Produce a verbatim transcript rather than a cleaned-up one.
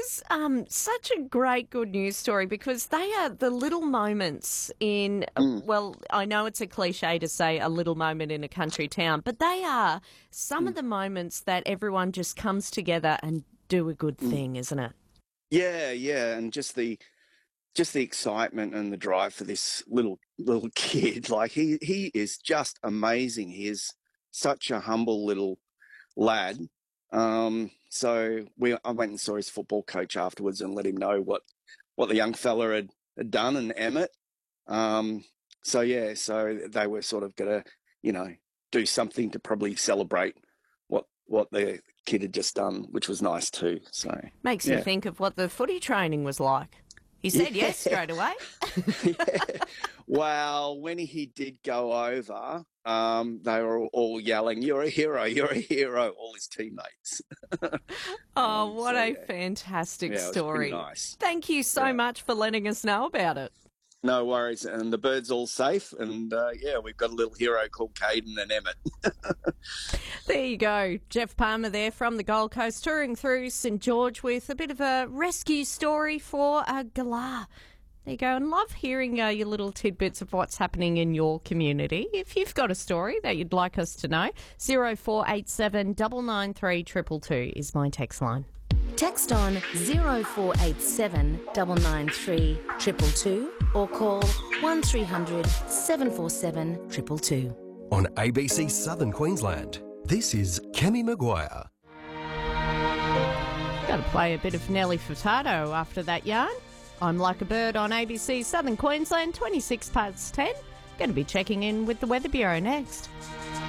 was um, such a great good news story because they are the little moments in, Mm. well, I know it's a cliche to say a little moment in a country town, but they are some Mm. of the moments that everyone just comes together and do a good Mm. thing, isn't it? Yeah, yeah, and just the just the excitement and the drive for this little little kid. Like he he is just amazing. He is such a humble little lad. Um, so we I went and saw his football coach afterwards and let him know what what the young fella had, had done, and Emmett. Um, so yeah, so they were sort of gonna, you know, do something to probably celebrate what what the kid had just done, which was nice too. So Makes yeah. you think of what the footy training was like. He said Yeah. yes straight away. Yeah. Well, when he did go over, um, they were all yelling, "You're a hero! You're a hero!" All his teammates. Oh, um, what so, a yeah. fantastic Yeah, it was story. pretty nice. Thank you so Yeah. much for letting us know about it. No worries, and the bird's all safe, and uh, yeah, we've got a little hero called Caden and Emmett. There you go. Jeff Palmer there from the Gold Coast, touring through St George with a bit of a rescue story for uh, Galah. There you go. And love hearing uh, your little tidbits of what's happening in your community. If you've got a story that you'd like us to know, zero four eight seven nine nine three two two two is my text line. Text on zero four eight seven nine nine three two two two or call one three hundred seven four seven two two two. On A B C Southern Queensland, this is Kemi Maguire. Got to play a bit of Nelly Furtado after that yarn. I'm Like a Bird on A B C Southern Queensland, twenty-six past ten. Going to be checking in with the Weather Bureau next.